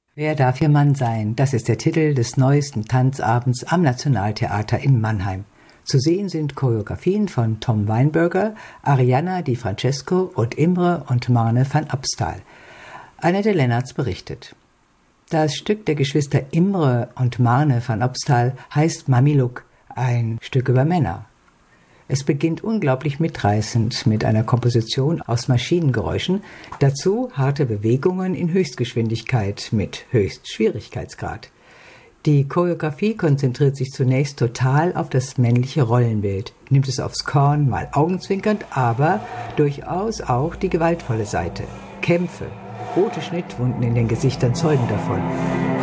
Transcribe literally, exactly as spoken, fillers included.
Wer darf Ihr Mann sein? Das ist der Titel des neuesten Tanzabends am Nationaltheater in Mannheim. Zu sehen sind Choreografien von Tom Weinberger, Arianna Di Francesco und Imre und Marne van Abstal. Annette Lennartz berichtet. Das Stück der Geschwister Imre und Marne van Abstal heißt Mamiluk, ein Stück über Männer. Es beginnt unglaublich mitreißend mit einer Komposition aus Maschinengeräuschen, dazu harte Bewegungen in Höchstgeschwindigkeit mit Höchstschwierigkeitsgrad. Die Choreografie konzentriert sich zunächst total auf das männliche Rollenbild, nimmt es aufs Korn, mal augenzwinkernd, aber durchaus auch die gewaltvolle Seite. Kämpfe, rote Schnittwunden in den Gesichtern zeugen davon.